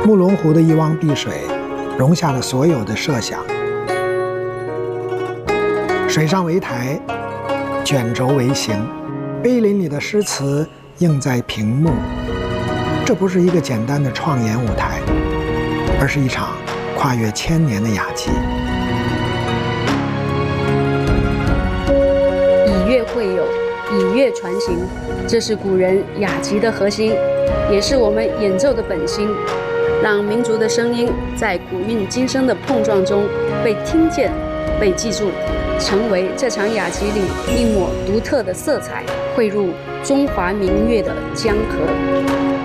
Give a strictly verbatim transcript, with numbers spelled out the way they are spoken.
木龙湖的一汪碧水，容下了所有的设想。水上为台，卷轴为形，碑林里的诗词映在屏幕。这不是一个简单的创演舞台，而是一场跨越千年的雅集。 以乐会友，以乐传情，这是古人雅集的核心，也是我们演奏的本心。让民族的声音在古韵今生的碰撞中被听见、被记住，成为这场雅集里一抹独特的色彩，汇入中华民乐的江河。